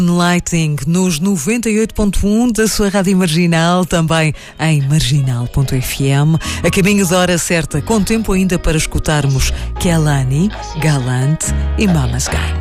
Lighting nos 98.1 da sua rádio Marginal, também em marginal.fm. A caminho da hora certa, com tempo ainda para escutarmos Kelani, Galante e Mama's Guy.